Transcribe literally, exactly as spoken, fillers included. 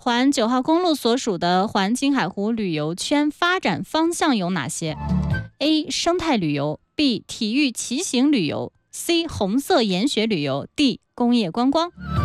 环九号公路所属的环青海湖旅游圈发展方向有哪些 ？A. 生态旅游 B. 体育骑行旅游 C. 红色研学旅游 D. 工业观光。